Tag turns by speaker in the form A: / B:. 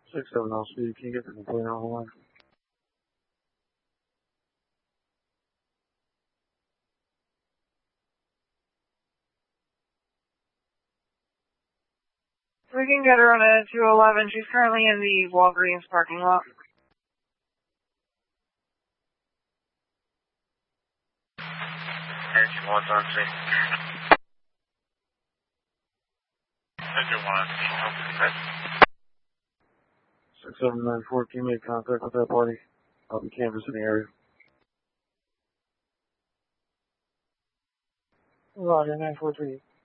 A: 67 speed, can you get the complaint on the line?
B: We can get her on a 211. She's currently in the Walgreens parking lot.
C: Engine 1 on scene. Engine 1 on scene.
A: 6794, can you make contact with that party? I'll be canvassing the area.
B: Roger, 943.